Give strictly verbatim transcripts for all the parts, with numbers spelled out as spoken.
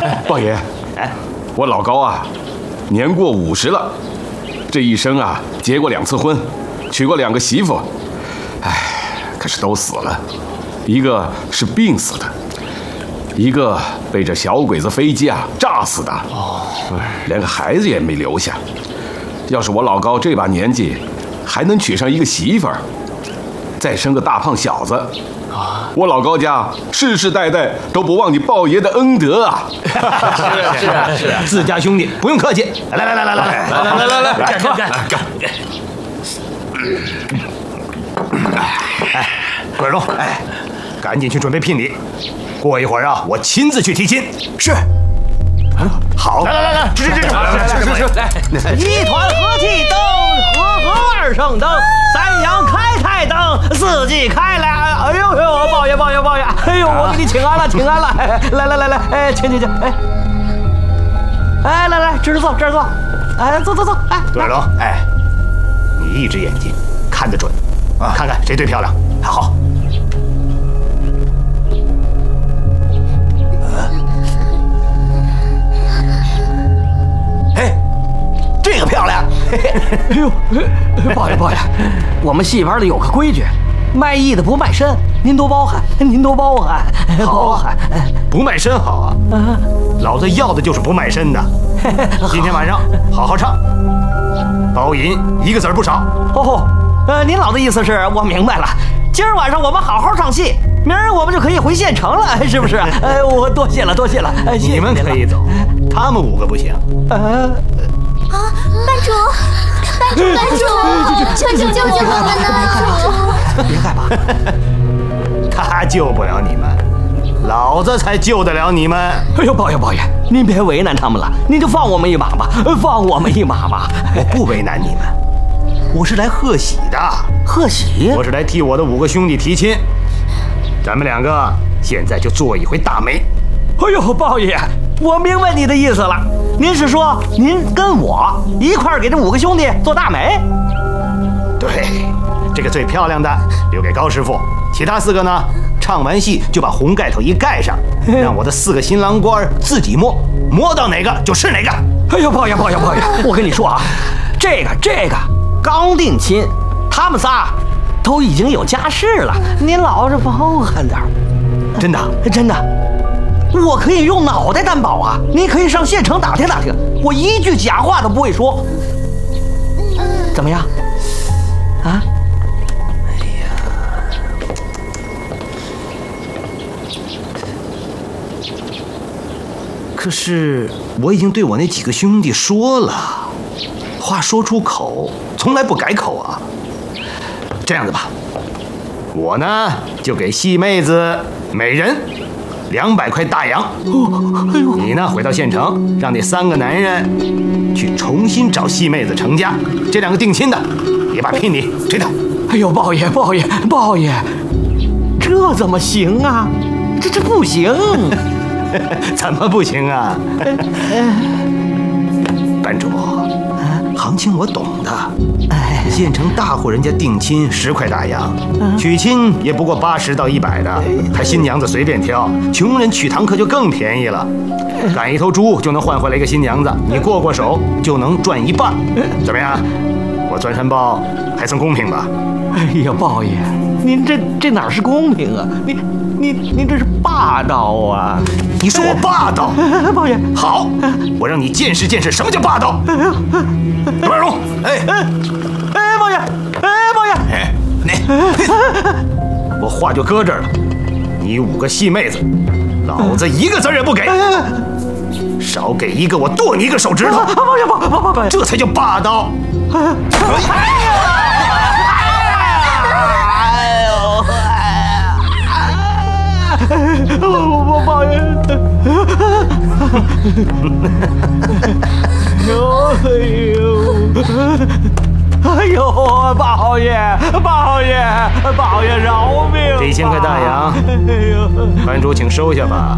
豹爷，哎，我老高啊，年过五十了，这一生啊，结过两次婚，娶过两个媳妇，哎，可是都死了，一个是病死的，一个被这小鬼子飞机啊炸死的。哦，连个孩子也没留下。要是我老高这把年纪，还能娶上一个媳妇儿，再生个大胖小子。我老高家世世代代都不忘记豹爷的恩德啊！ 是啊是啊是啊，自家兄弟不用客气，来来来来来来来来来来干干干干！哎，桂荣，哎，赶紧去准备聘礼，过一会儿啊，我亲自去提亲。是。好，来来来来，这这这这，是是来， 一团和气灯，和和二圣灯，三阳开泰灯，四季开来。哎呦呦，豹爷豹爷豹爷，哎呦，我给你请安了请安了，来来来来，哎，请请请，哎，哎，来来，这儿坐这儿坐，哎，坐坐坐，哎， 对了，哎，你一只眼睛看得准，啊，看看谁最漂亮，好。 这个漂亮！哎呦，豹爷豹爷，我们戏班里有个规矩，卖艺的不卖身，您多包涵，您多包涵，包涵。 不卖身好啊，老子要的就是不卖身的。今天晚上好好唱，包银一个子儿不少。 哦，呃，您老的意思是我明白了，今儿晚上我们好好唱戏，明儿我们就可以回县城了，是不是？哎，我多谢了多谢了，谢谢你们可以走，他们五个不行。 呃。 啊，班主，班主，班主，班主救救我们呐！ 别害怕， 他救不了你们，老子才救得了你们。 哎呦，豹爷豹爷，您别为难他们了，您就放我们一马吧，放我们一马吧。 我不为难你们，我是来贺喜的。 贺喜？ 我是来替我的五个兄弟提亲，咱们两个现在就做一回大媒。 哎呦，豹爷，我明白你的意思了。您是说您跟我一块儿给这五个兄弟做大媒？ 对，这个最漂亮的留给高师傅，其他四个呢，唱完戏就把红盖头一盖上，让我的四个新郎官自己摸，摸到哪个就是哪个。 哎呦，豹爷豹爷豹爷，我跟你说啊，这个这个刚定亲，他们仨都已经有家室了，您老是包涵点儿。 真的真的。我可以用脑袋担保啊！你可以上县城打听打听，我一句假话都不会说。怎么样？啊？ 哎呀，可是我已经对我那几个兄弟说了，话说出口从来不改口啊。这样子吧，我呢就给戏妹子每人两百块大洋， 哦，哎呦！ 你呢？回到县城，让那三个男人去重新找戏妹子成家。这两个定亲的，也把聘礼吹掉。 哎呦，豹爷，豹爷，豹爷，这怎么行啊？这这不行！ 怎么不行啊？班主，行情我懂的。县城大户人家定亲十块大洋，娶亲也不过八十到一百的，还新娘子随便挑。穷人娶堂客就更便宜了，赶一头猪就能换回来一个新娘子，你过过手就能赚一半。怎么样？我钻山包还算公平吧？ 哎呀，豹爷，您这这哪是公平啊？您您您这是霸道啊！ 你说我霸道？ 豹爷， 好，我让你见识见识什么叫霸道。刘百荣，哎哎，豹爷，哎，豹爷， 哎，你，我话就搁这儿了。你五个戏妹子，老子一个字也不给，少给一个我剁你一个手指头。 豹爷，豹豹豹爷， 这才叫霸道。 哎呀！我豹爷，哎呦，哎呦，豹爷，豹爷，豹爷饶命！ 这一千块大洋，哎呦，班主请收下吧。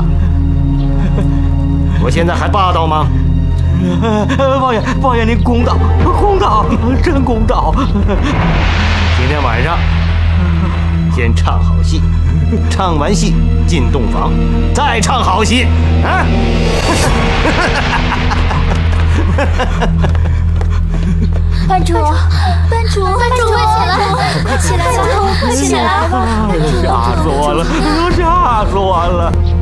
我现在还霸道吗？ 豹爷，豹爷，您公道，公道，真公道。 今天晚上先唱好戏，唱完戏进洞房，再唱好戏啊！ 班主，班主，班主，快起来！快起来吧，快起来吧！ 吓死我了！吓死我了！